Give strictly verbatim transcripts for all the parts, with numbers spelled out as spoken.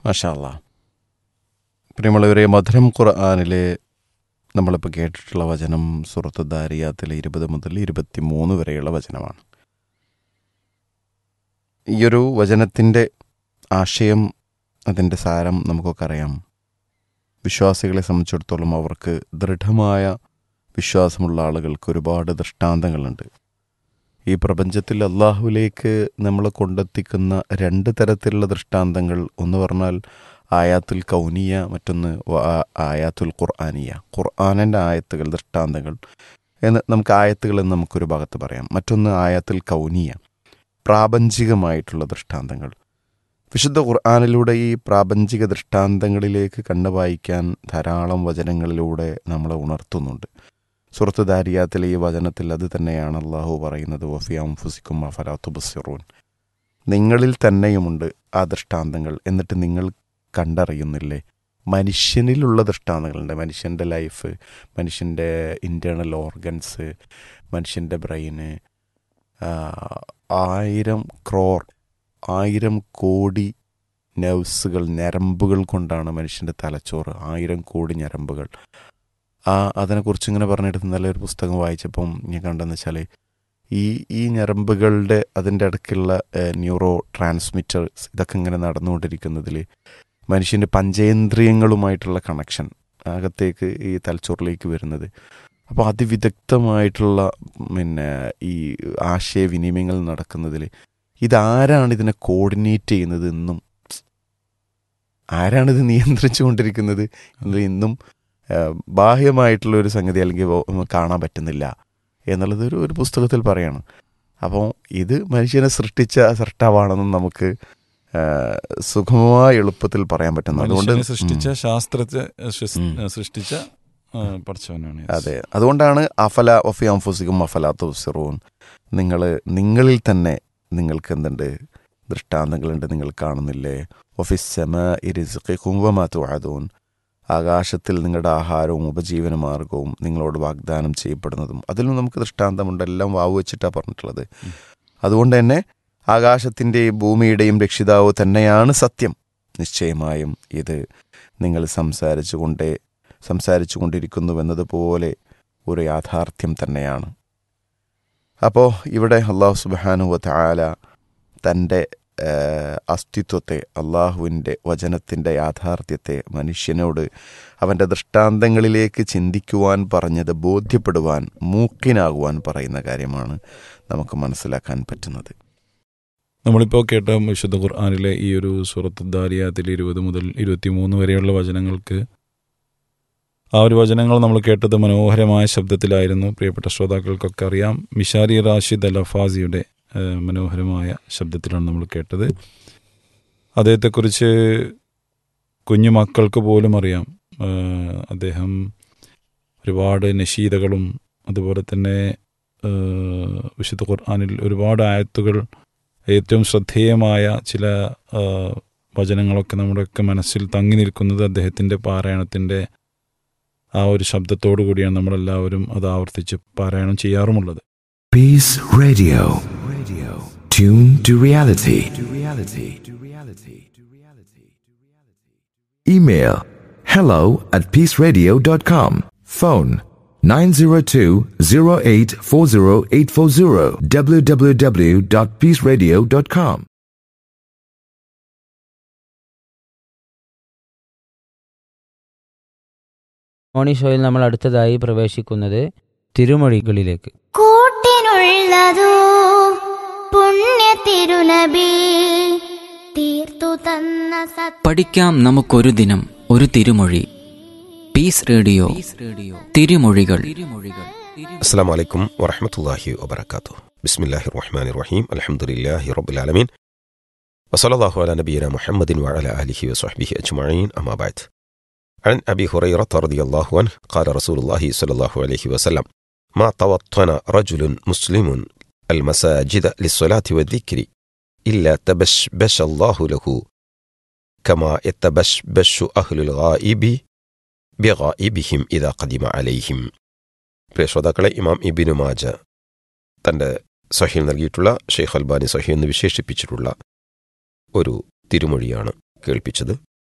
മാഷാ അല്ലാഹ്. പ്രിയമുള്ളവരെ, മധുരം ഖുർആനിലെ നമ്മളിപ്പോൾ കേട്ടിട്ടുള്ള വചനം സൂറത്ത് ദാരിയാത്തിലെ ഇരുപത് മുതൽ ഇരുപത്തി മൂന്ന് വരെയുള്ള വചനമാണ്. ഈയൊരു വചനത്തിൻ്റെ ആശയം, അതിൻ്റെ സാരം നമുക്കൊക്കെ അറിയാം. വിശ്വാസികളെ സംബന്ധിച്ചിടത്തോളം അവർക്ക് ദൃഢമായ വിശ്വാസമുള്ള ആളുകൾക്ക് ഒരുപാട് ദൃഷ്ടാന്തങ്ങളുണ്ട്. ഈ പ്രപഞ്ചത്തിൽ അള്ളാഹുവിലേക്ക് നമ്മളെ കൊണ്ടെത്തിക്കുന്ന രണ്ട് തരത്തിലുള്ള ദൃഷ്ടാന്തങ്ങൾ, ഒന്ന് പറഞ്ഞാൽ ആയാത്തുൽ കൗനിയ, മറ്റൊന്ന് ആയാത്തുൽ ഖുർആനിയ. ഖുർആനിൻ്റെ ആയത്തുകൾ, ദൃഷ്ടാന്തങ്ങൾ എന്ന് നമുക്ക് ആയത്തുകൾ എന്ന് നമുക്കൊരു ഭാഗത്ത് പറയാം. മറ്റൊന്ന് ആയാത്തുൽ കൗനിയ, പ്രാപഞ്ചികമായിട്ടുള്ള ദൃഷ്ടാന്തങ്ങൾ. വിശുദ്ധ ഖുർആനിലൂടെ ഈ പ്രാപഞ്ചിക ദൃഷ്ടാന്തങ്ങളിലേക്ക് കണ്ണു വായിക്കാൻ ധാരാളം വചനങ്ങളിലൂടെ നമ്മളെ ഉണർത്തുന്നുണ്ട്. സൂറത്ത് ദാരിയാത്തിലെ ഈ വചനത്തിൽ അത് തന്നെയാണ് അള്ളാഹു പറയുന്നത്, വഫി അൻഫുസിക്കും അഫലാ തുബ്സിറൂൻ. നിങ്ങളിൽ തന്നെയുമുണ്ട് ആ ദൃഷ്ടാന്തങ്ങൾ, എന്നിട്ട് നിങ്ങൾ കണ്ടറിയുന്നില്ലേ? മനുഷ്യനിലുള്ള ദൃഷ്ടാന്തങ്ങളുണ്ട്. മനുഷ്യൻ്റെ ലൈഫ്, മനുഷ്യൻ്റെ ഇൻറ്റേർണൽ ഓർഗൻസ്, മനുഷ്യൻ്റെ ബ്രെയിന്, ആയിരം ക്രോർ ആയിരം കോടി നെർവ്സുകൾ, ഞരമ്പുകൾ കൊണ്ടാണ് മനുഷ്യൻ്റെ തലച്ചോറ്. ആയിരം കോടി ഞരമ്പുകൾ. ആ അതിനെക്കുറിച്ച് ഇങ്ങനെ പറഞ്ഞിട്ട് നല്ലൊരു പുസ്തകം വായിച്ചപ്പം ഞാൻ കണ്ടെന്ന് വെച്ചാൽ ഈ ഈ ഞരമ്പുകളുടെ അതിൻ്റെ ഇടയ്ക്കുള്ള ന്യൂറോ ട്രാൻസ്മിറ്റേഴ്സ് ഇതൊക്കെ ഇങ്ങനെ നടന്നുകൊണ്ടിരിക്കുന്നതിൽ മനുഷ്യൻ്റെ പഞ്ചേന്ദ്രിയങ്ങളുമായിട്ടുള്ള കണക്ഷൻ അകത്തേക്ക് ഈ തലച്ചോറിലേക്ക് വരുന്നത്. അപ്പോൾ അതിവിദഗ്ധമായിട്ടുള്ള പിന്നെ ഈ ആശയവിനിമയങ്ങൾ നടക്കുന്നതിൽ ഇതാരാണ് ഇതിനെ കോർഡിനേറ്റ് ചെയ്യുന്നത് എന്നും ആരാണിത് നിയന്ത്രിച്ചു കൊണ്ടിരിക്കുന്നത് എന്നത് ഇന്നും ബാഹ്യമായിട്ടുള്ള ഒരു സംഗതി അല്ലെങ്കിൽ കാണാൻ പറ്റുന്നില്ല എന്നുള്ളത് ഒരു ഒരു പുസ്തകത്തിൽ പറയാണ്. അപ്പോൾ ഇത് മനുഷ്യനെ സൃഷ്ടിച്ച സൃഷ്ടാവാണെന്നും നമുക്ക് സുഗമമായ എളുപ്പത്തിൽ പറയാൻ പറ്റുന്നു. അതുകൊണ്ട് സൃഷ്ടിച്ച ശാസ്ത്രത്തെ സൃഷ്ടിച്ച പഠിച്ചവനാണ്. അതെ, അതുകൊണ്ടാണ് അഫല വഫി അൻഫുസിക്കും അഫലാ തുബ്സിറൂൻ. നിങ്ങൾ നിങ്ങളിൽ തന്നെ നിങ്ങൾക്ക് എന്തുണ്ട്? ദൃഷ്ടാന്തങ്ങളുണ്ട്, നിങ്ങൾ കാണുന്നില്ലേ? വഫിസ് സമാഇ റിസ്ഖുകും വമാ തുഅദൂൻ. ആകാശത്തിൽ നിങ്ങളുടെ ആഹാരവും ഉപജീവന മാർഗവും നിങ്ങളോട് വാഗ്ദാനം ചെയ്യപ്പെടുന്നതും അതിലും നമുക്ക് ദൃഷ്ടാന്തമുണ്ട്. എല്ലാം വാവ് വെച്ചിട്ടാണ് പറഞ്ഞിട്ടുള്ളത്. അതുകൊണ്ട് തന്നെ ആകാശത്തിൻ്റെയും ഭൂമിയുടെയും രക്ഷിതാവ് തന്നെയാണ് സത്യം. നിശ്ചയമായും ഇത് നിങ്ങൾ സംസാരിച്ചു കൊണ്ടേ സംസാരിച്ചു കൊണ്ടിരിക്കുന്നുവെന്നതുപോലെ ഒരു യാഥാർത്ഥ്യം തന്നെയാണ്. അപ്പോൾ ഇവിടെ അള്ളാഹു സുബ്ഹാനഹു വ തആല തൻ്റെ അസ്തിത്വത്തെ, അള്ളാഹുവിൻ്റെ വചനത്തിൻ്റെ യാഥാർത്ഥ്യത്തെ മനുഷ്യനോട് അവൻ്റെ ദൃഷ്ടാന്തങ്ങളിലേക്ക് ചിന്തിക്കുവാൻ പറഞ്ഞത് ബോധ്യപ്പെടുവാൻ, മൂക്കിനാകുവാൻ പറയുന്ന കാര്യമാണ് നമുക്ക് മനസ്സിലാക്കാൻ പറ്റുന്നത്. നമ്മളിപ്പോൾ കേട്ട വിശുദ്ധ ഖുർആനിലെ ഈ ഒരു സൂറത്ത് ദാരിയാത്തിൽ ഇരുപത് മുതൽ ഇരുപത്തി മൂന്ന് വരെയുള്ള വചനങ്ങൾക്ക് ആ ഒരു വചനങ്ങൾ നമ്മൾ കേട്ടത് മനോഹരമായ ശബ്ദത്തിലായിരുന്നു. പ്രിയപ്പെട്ട ശ്രോതാക്കൾക്കൊക്കെ അറിയാം, മിഷാരി റാഷിദ് അൽ അഫാസിയുടെ മനോഹരമായ ശബ്ദത്തിലാണ് നമ്മൾ കേട്ടത്. അദ്ദേഹത്തെക്കുറിച്ച് കുഞ്ഞു മക്കൾക്ക് പോലും അറിയാം. അദ്ദേഹം ഒരുപാട് നശീദകളും അതുപോലെ തന്നെ വിശുദ്ധ ഖുർആനിൽ ഒരുപാട് ആയത്തുകൾ, ഏറ്റവും ശ്രദ്ധേയമായ ചില വചനങ്ങളൊക്കെ നമ്മുടെയൊക്കെ മനസ്സിൽ തങ്ങി നിൽക്കുന്നത് അദ്ദേഹത്തിൻ്റെ പാരായണത്തിൻ്റെ ആ ഒരു ശബ്ദത്തോടു കൂടിയാണ് നമ്മളെല്ലാവരും അത് ആവർത്തിച്ച് പാരായണം ചെയ്യാറുമുള്ളത്. Peace Radio. Radio. Tune to reality. To reality. To reality. To reality. Email hello at peaceradio dot com. Phone nine zero two zero eight four zero eight four zero. w w w dot peaceradio dot com. Morning ഷോയിൽ നമ്മൾ അടുത്തതായി പ്രവേശിക്കുന്നത് തിരുമൊഴികളിലേക്ക്. കൂട്ടിനുള്ളതോ പുണ്യ തിരുനബി തീർത്തു തന്ന സത്യം. പഠിക്കാം നമുക്കൊരു ദിനം ഒരു തിരുമൊഴി. പീസ് റേഡിയോ തിരുമൊഴികൾ. അസ്സലാമു അലൈക്കും വറഹ്മത്തുള്ളാഹി വബറകാതുഹു. ബിസ്മില്ലാഹിർ റഹ്മാനിർ റഹീം. അൽഹംദുലില്ലാഹി റബ്ബിൽ ആലമീൻ. വസല്ലല്ലാഹു അലാ നബിയിനാ മുഹമ്മദിൻ വഅലാ ആലിഹി വസ്വഹ്ബിഹി അജ്മഈൻ. അമ്മാ ബഅദ്. عن أبي هريرة رضي الله عنه قال رسول الله صلى الله عليه وسلم ما توطن رجل مسلم المساجد للصلاة والذكر إلا تبشبش الله له كما يتبشبش أهل الغائب بغائبهم إذا قدم عليهم. പ്രിയ ശ്രോതാക്കളെ, ഇമാം ഇബ്നു മാജ തൻ്റെ സ്വഹീൽ നൽകിയിട്ടുള്ള ഷെയ്ഖ് അൽബാനി സ്വഹീൽ എന്ന് വിശേഷിപ്പിച്ചിട്ടുള്ള ഒരു തിരുമൊഴിയാണ് കേൾപ്പിച്ചത്.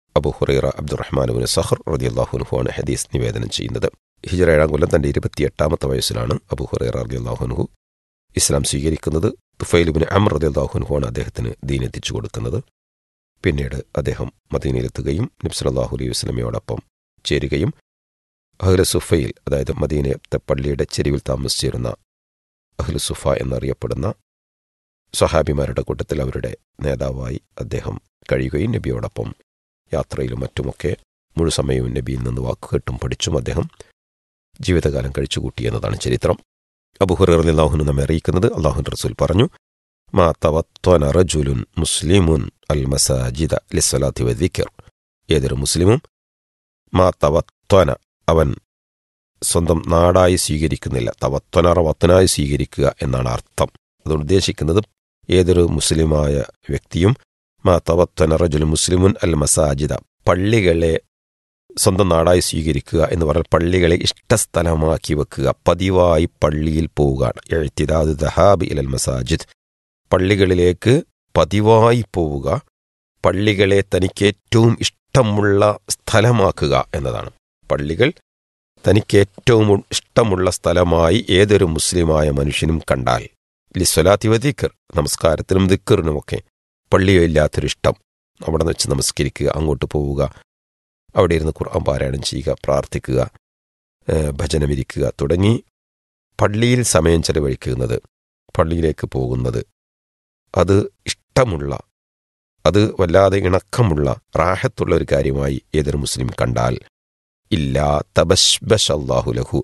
അബു ഹുറൈറ അബ്ദുറഹ്മാൻ ബിൻ സഖർ റളിയല്ലാഹു അൻഹു ആണ് ഹദീസ് നിവേദനം ചെയ്യുന്നത്. ഹിജ്റ ഏഴാം കൊല്ലം തന്റെ ഇരുപത്തിയെട്ടാമത്തെ വയസ്സിലാണ് അബു ഹുറൈറ റളിയല്ലാഹു അൻഹു ഇസ്ലാം സ്വീകരിക്കുന്നത്. തുഫൈൽ ബിൻ അംർ റളിയല്ലാഹു അൻഹു ആണ് അദ്ദേഹത്തിന് ദീൻ എത്തിച്ചു കൊടുക്കുന്നത്. പിന്നീട് അദ്ദേഹം മദീനയിലെത്തുകയും നബി സല്ലല്ലാഹു അലൈഹി വസല്ലമയോടൊപ്പം ചേരുകയും അഹ്ലു സുഫയിൽ, അതായത് മദീനത്തെ പള്ളിയുടെ ചെരിവിൽ താമസിച്ചിരുന്ന അഹ്ലു സുഫ എന്നറിയപ്പെടുന്ന സ്വഹാബിമാരുടെ കൂട്ടത്തിൽ അവരുടെ നേതാവായി അദ്ദേഹം കഴിയുകയും നബിയോടൊപ്പം യാത്രയിലും മറ്റുമൊക്കെ മുഴുസമയവും നബിയിൽ നിന്ന് വാക്കുകെട്ടും പഠിച്ചും അദ്ദേഹം ജീവിതകാലം കഴിച്ചുകൂട്ടി എന്നതാണ് ചരിത്രം. അബൂ ഹുറൈറ റളിയല്ലാഹു അൻഹു നമ്മെ അറിയിക്കുന്നത്, അല്ലാഹുവിന്റെ റസൂൽ പറഞ്ഞു, മാ തവത്വന റജുലുൻ മുസ്ലിമുൻ അൽ മസാജിദ ലിസ്സലാത്തി വദ്ദിക്ർ. ഏതൊരു മുസ്ലിമും മാ തവത്വന, അവൻ സ്വന്തം നാടായി സ്വീകരിക്കുന്നില്ല. തവത്വന വത്തനായി സ്വീകരിക്കുക എന്നാണ് അർത്ഥം. അതുകൊണ്ട് ഉദ്ദേശിക്കുന്നത് ഏതൊരു മുസ്ലിമായ വ്യക്തിയും മാ തവത്വന റജുൽ മുസ്ലിമുൻ അൽ മസാജിദ, പള്ളികളെ സ്വന്തം നാടായി സ്വീകരിക്കുക എന്ന് പറഞ്ഞാൽ പള്ളികളെ ഇഷ്ടസ്ഥലമാക്കി വെക്കുക, പതിവായി പള്ളിയിൽ പോവുക. ഇഅ്തിദാദു ദഹാബി ഇലൽ മസാജിദ്, പള്ളികളിലേക്ക് പതിവായി പോവുക, പള്ളികളെ തനിക്ക് ഏറ്റവും ഇഷ്ടമുള്ള സ്ഥലമാക്കുക എന്നതാണ്. പള്ളികൾ തനിക്ക് ഏറ്റവും ഇഷ്ടമുള്ള സ്ഥലമായി ഏതൊരു മുസ്ലിമായ മനുഷ്യനും കണ്ടാൽ, ലിസ്വലാത്തി വദിക്കർ, നമസ്കാരത്തിനും ദിക്കറിനുമൊക്കെ പള്ളിയില്ലാത്തൊരിഷ്ടം, അവിടെ വെച്ച് നമസ്കരിക്കുക, അങ്ങോട്ട് പോവുക, അവിടെ ഇരുന്ന് ഖുർആൻ പാരായണം ചെയ്യുക, പ്രാർത്ഥിക്കുക, ഭജനമിരിക്കുക തുടങ്ങി പള്ളിയിൽ സമയം ചെലവഴിക്കുന്നത്, പള്ളിയിലേക്ക് പോകുന്നത്, അത് ഇഷ്ടമുള്ള, അത് വല്ലാതെ ഇണക്കമുള്ള റാഹത്തുള്ള ഒരു കാര്യമായി ഏതൊരു മുസ്ലിം കണ്ടാൽ, ഇല്ലാ തബശ്ബശ് അല്ലാഹു ലഹു,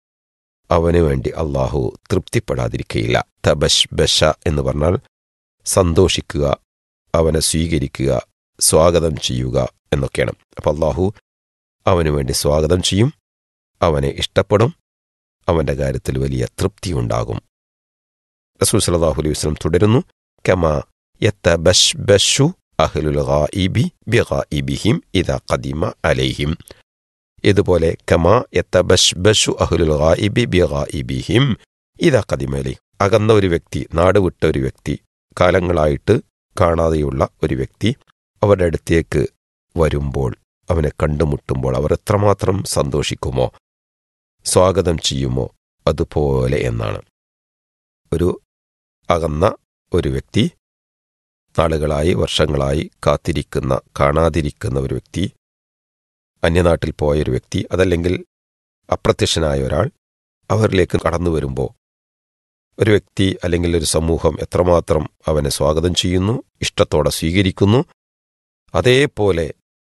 അവന് വേണ്ടി അള്ളാഹു തൃപ്തിപ്പെടാതിരിക്കുകയില്ല. തബശ്ബശ എന്ന് പറഞ്ഞാൽ സന്തോഷിക്കുക, അവനെ സ്വീകരിക്കുക, സ്വാഗതം ചെയ്യുക എന്നൊക്കെയാണ്. അപ്പം അള്ളാഹു അവന് വേണ്ടി സ്വാഗതം ചെയ്യും, അവനെ ഇഷ്ടപ്പെടും, അവൻ്റെ കാര്യത്തിൽ വലിയ തൃപ്തിയുണ്ടാകും. റസൂൽ സല്ലല്ലാഹു അലൈഹി വസല്ലം തുടരുന്നു, കമാ യതബശ്ബശു അഹ്ലുൽ ഗായിബി ബിഗായിബിഹിം ഇദാ ഖദിമ അലൈഹിം. ഇതുപോലെ കമാ യതബശ്ബശു അഹ്ലുൽ ഗായിബി ബിഗായിബിഹിം ഇദാ ഖദിമ അലൈഹിം. അകന്ന ഒരു വ്യക്തി, നാട് വിട്ട ഒരു വ്യക്തി, കാലങ്ങളായിട്ട് കാണാതെയുള്ള ഒരു വ്യക്തി അവരുടെ അടുത്തേക്ക് വരുമ്പോൾ, അവനെ കണ്ടുമുട്ടുമ്പോൾ അവർ എത്രമാത്രം സന്തോഷിക്കുമോ, സ്വാഗതം ചെയ്യുമോ, അതുപോലെ എന്നാണ്. ഒരു അകന്ന ഒരു വ്യക്തി, നാളുകളായി വർഷങ്ങളായി കാത്തിരിക്കുന്ന, കാണാതിരിക്കുന്ന ഒരു വ്യക്തി, അന്യനാട്ടിൽ പോയൊരു വ്യക്തി, അതല്ലെങ്കിൽ അപ്രത്യക്ഷനായ ഒരാൾ അവരിലേക്ക് കടന്നു വരുമ്പോൾ ഒരു വ്യക്തി അല്ലെങ്കിൽ ഒരു സമൂഹം എത്രമാത്രം അവനെ സ്വാഗതം ചെയ്യുന്നു, ഇഷ്ടത്തോടെ സ്വീകരിക്കുന്നു, അതേപോലെ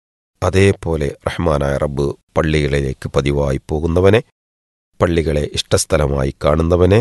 അതേപോലെ റഹ്മാനായ റബ്ബ് പള്ളികളിലേക്ക് പതിവായി പോകുന്നവനെ, പള്ളികളെ ഇഷ്ടസ്ഥലമായി കാണുന്നവനെ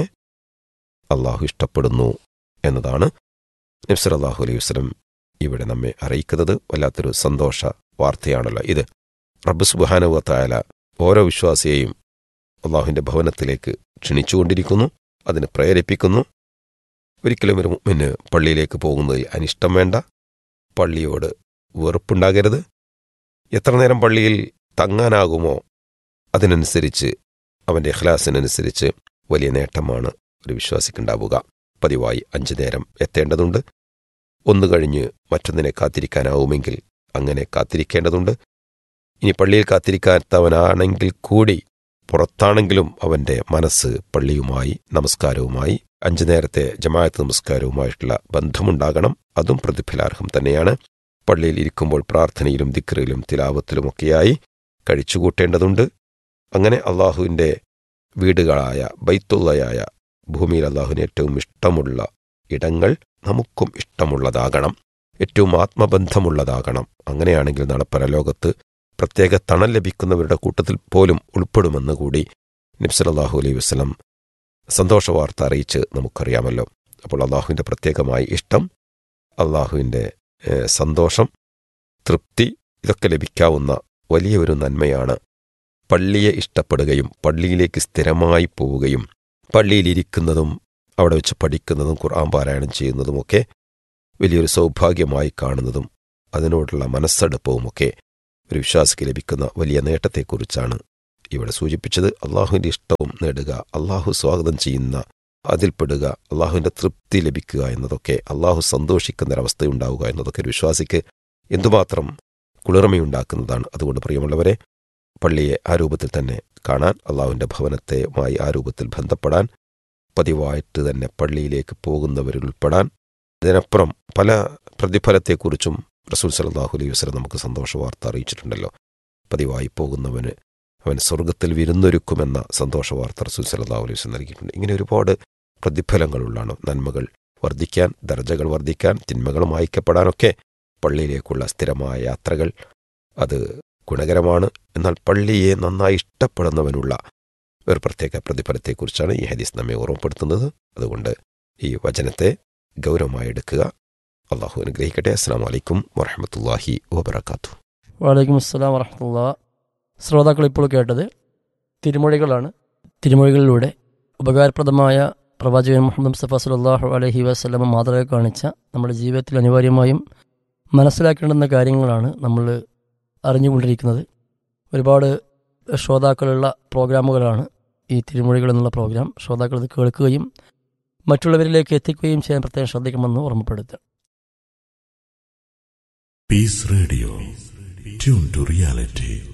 അള്ളാഹു ഇഷ്ടപ്പെടുന്നു എന്നതാണ് നബി സല്ലല്ലാഹു അലൈഹി വസല്ലം ഇവിടെ നമ്മെ അറിയിക്കുന്നത്. വല്ലാത്തൊരു സന്തോഷ വാർത്തയാണല്ലോ ഇത്. റബ്ബ് സുബ്ഹാനഹു വ തആല ഓരോ വിശ്വാസിയെയും അള്ളാഹുവിൻ്റെ ഭവനത്തിലേക്ക് ക്ഷണിച്ചുകൊണ്ടിരിക്കുന്നു, അതിന് പ്രേരിപ്പിക്കുന്നു. ഒരിക്കലും ഒരു മുഅ്മിന് പള്ളിയിലേക്ക് പോകുന്നതിൽ അനിഷ്ടം വേണ്ട, പള്ളിയോട് വെറുപ്പുണ്ടാകരുത്. എത്ര നേരം പള്ളിയിൽ തങ്ങാനാകുമോ അതിനനുസരിച്ച്, അവൻ്റെ ഇഖ്ലാസിനനുസരിച്ച് വലിയ നേട്ടമാണ് ഒരു വിശ്വാസിക്കുണ്ടാവുക. പതിവായി അഞ്ചു നേരം എത്തേണ്ടതുണ്ട്. ഒന്ന് കഴിഞ്ഞ് മറ്റൊന്നിനെ കാത്തിരിക്കാനാവുമെങ്കിൽ അങ്ങനെ കാത്തിരിക്കേണ്ടതുണ്ട്. ഇനി പള്ളിയിൽ കാത്തിരിക്കാത്തവനാണെങ്കിൽ കൂടി പുറത്താണെങ്കിലും അവൻ്റെ മനസ്സ് പള്ളിയുമായി, നമസ്കാരവുമായി, അഞ്ചു നേരത്തെ ജമാഅത്ത് നമസ്കാരവുമായിട്ടുള്ള ബന്ധമുണ്ടാകണം. അതും പ്രതിഫലാർഹം തന്നെയാണ്. പള്ളിയിൽ ഇരിക്കുമ്പോൾ പ്രാർത്ഥനയിലും ദിക്റിലും തിലാവത്തിലുമൊക്കെയായി കഴിച്ചുകൂട്ടേണ്ടതുണ്ട്. അങ്ങനെ അള്ളാഹുവിൻ്റെ വീടുകളായ ബൈത്തുള്ളയായ ഭൂമിയിൽ അള്ളാഹുവിന് ഏറ്റവും ഇഷ്ടമുള്ള ഇടങ്ങൾ നമുക്കും ഇഷ്ടമുള്ളതാകണം, ഏറ്റവും ആത്മബന്ധമുള്ളതാകണം. അങ്ങനെയാണെങ്കിൽ നാളെ പരലോകത്ത് പ്രത്യേക തണൽ ലഭിക്കുന്നവരുടെ കൂട്ടത്തിൽ പോലും ഉൾപ്പെടുമെന്ന് കൂടി നബി സല്ലല്ലാഹു അലൈഹി വസല്ലം സന്തോഷവാർത്ത അറിയിച്ച് നമുക്കറിയാമല്ലോ. അപ്പോൾ അള്ളാഹുവിൻ്റെ പ്രത്യേകമായി ഇഷ്ടം, അള്ളാഹുവിൻ്റെ സന്തോഷം, തൃപ്തി, ഇതൊക്കെ ലഭിക്കാവുന്ന വലിയൊരു നന്മയാണ്. പള്ളിയെ ഇഷ്ടപ്പെടുകയും പള്ളിയിലേക്ക് സ്ഥിരമായി പോവുകയും പള്ളിയിലിരിക്കുന്നതും അവിടെ വെച്ച് പഠിക്കുന്നതും ഖുർആൻ പാരായണം ചെയ്യുന്നതുമൊക്കെ വലിയൊരു സൗഭാഗ്യമായി കാണുന്നതും അതിനോടുള്ള മനസ്സടുപ്പവുമൊക്കെ ഒരു വിശ്വാസിക്ക് ലഭിക്കുന്ന വലിയ നേട്ടത്തെക്കുറിച്ചാണ് ഇവിടെ സൂചിപ്പിച്ചത്. അള്ളാഹുവിൻ്റെ ഇഷ്ടവും നേടുക, അള്ളാഹു സ്വാഗതം ചെയ്യുന്ന അതിൽപ്പെടുക, അള്ളാഹുവിൻ്റെ തൃപ്തി ലഭിക്കുക എന്നതൊക്കെ, അള്ളാഹു സന്തോഷിക്കുന്നൊരവസ്ഥയുണ്ടാവുക എന്നതൊക്കെ ഒരു വിശ്വാസിക്ക് എന്തുമാത്രം കുളിർമയുണ്ടാക്കുന്നതാണ്. അതുകൊണ്ട് പ്രിയമുള്ളവരെ, പള്ളിയെ ആ രൂപത്തിൽ തന്നെ കാണാൻ, അള്ളാഹുവിൻ്റെ ഭവനത്തെയുമായി ആ രൂപത്തിൽ ബന്ധപ്പെടാൻ, പതിവായിട്ട് തന്നെ പള്ളിയിലേക്ക് പോകുന്നവരിൽ ഉൾപ്പെടാൻ, ഇതിനപ്പുറം പല പ്രതിഫലത്തെക്കുറിച്ചും റസൂൽ സല്ലല്ലാഹു അലൈഹി വസല്ലം നമുക്ക് സന്തോഷ വാർത്ത അറിയിച്ചിട്ടുണ്ടല്ലോ. പതിവായി പോകുന്നവന് അവൻ സ്വർഗത്തിൽ വിരുന്നൊരുക്കുമെന്ന സന്തോഷ വാർത്ത റസൂൽ സല്ലല്ലാഹു അലൈഹി വസല്ലം നൽകിയിട്ടുണ്ട്. ഇങ്ങനെ ഒരുപാട് പ്രതിഫലങ്ങളുള്ളതാണ്. നന്മകൾ വർദ്ധിക്കാൻ, ദർജകൾ വർദ്ധിക്കാൻ, തിന്മകൾ മായ്ക്കപ്പെടാനൊക്കെ പള്ളിയിലേക്കുള്ള സ്ഥിരമായ യാത്രകൾ അത് ഗുണകരമാണ്. എന്നാൽ പള്ളിയെ നന്നായി ഇഷ്ടപ്പെടുന്നവനുള്ള ഒരു പ്രത്യേക പ്രതിഫലത്തെക്കുറിച്ചാണ് ഈ ഹദീസ് നമ്മെ ഓർമ്മപ്പെടുത്തുന്നത്. അതുകൊണ്ട് ഈ വചനത്തെ ഗൗരവമായി എടുക്കുക. അള്ളാഹു അനുഗ്രഹിക്കട്ടെ. അസ്സലാമു അലൈക്കും വറഹ്മത്തുള്ളാഹി വബറകാതുഹു. വലൈക്കും അസ്സലാം വറഹ്മത്തുള്ളാഹി. ശ്രോതാക്കൾ ഇപ്പോൾ കേട്ടത് തിരുമൊഴികളാണ്. തിരുമൊഴികളിലൂടെ ഉപകാരപ്രദമായ പ്രവാചകൻ മുഹമ്മദ് മുസ്തഫ സല്ലല്ലാഹു അലൈഹി വസല്ലം മാതൃക കാണിച്ച നമ്മുടെ ജീവിതത്തിൽ അനിവാര്യമായും മനസ്സിലാക്കേണ്ടുന്ന കാര്യങ്ങളാണ് നമ്മൾ അറിഞ്ഞുകൊണ്ടിരിക്കുന്നത്. ഒരുപാട് ശ്രോതാക്കളുള്ള പ്രോഗ്രാമുകളാണ് ഈ തിരുമൊഴികൾ എന്നുള്ള പ്രോഗ്രാം. ശ്രോതാക്കൾ ഇത് കേൾക്കുകയും മറ്റുള്ളവരിലേക്ക് എത്തിക്കുകയും ചെയ്യാൻ പ്രത്യേകം ശ്രദ്ധിക്കണമെന്ന് ഓർമ്മപ്പെടുത്തുക. Peace Radio. Tune to reality.